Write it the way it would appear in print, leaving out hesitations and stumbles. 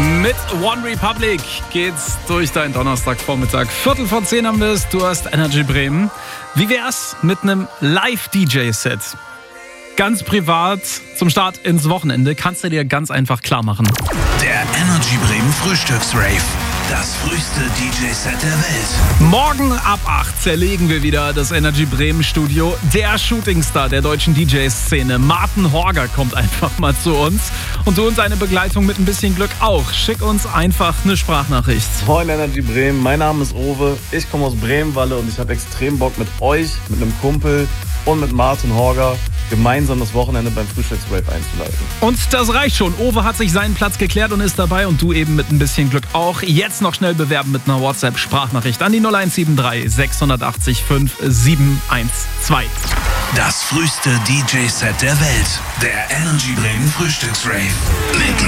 Mit One Republic geht's durch deinen Donnerstagvormittag. 9:45 haben wir es. Du hast Energy Bremen. Wie wär's mit einem Live-DJ-Set? Ganz privat zum Start ins Wochenende kannst du dir ganz einfach klar machen. Der Energy Bremen Frühstücksrave. Das früheste DJ-Set der Welt. Morgen ab 8 zerlegen wir wieder das Energy Bremen Studio. Der Shootingstar der deutschen DJ-Szene, Martin Horger, kommt einfach mal zu uns. Und du und deine Begleitung mit ein bisschen Glück auch. Schick uns einfach eine Sprachnachricht. Moin Energy Bremen, mein Name ist Owe. Ich komme aus Bremenwalle und ich habe extrem Bock mit euch, mit einem Kumpel und mit Martin Horger gemeinsam das Wochenende beim Frühstücksrave einzuleiten. Und das reicht schon. Owe hat sich seinen Platz geklärt und ist dabei und du eben mit ein bisschen Glück auch. Jetzt noch schnell bewerben mit einer WhatsApp-Sprachnachricht an die 0173 680 5712. Das früheste DJ-Set der Welt. Der Energy Bremen Frühstücksrave. Mit